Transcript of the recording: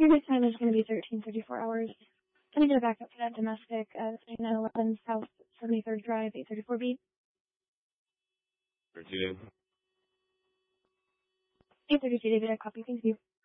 Your good time is going to be 13:34 hours. Can I get a backup for that domestic, 911 South 73rd Drive, 834B? 32. 832, David, I copy. Thank you.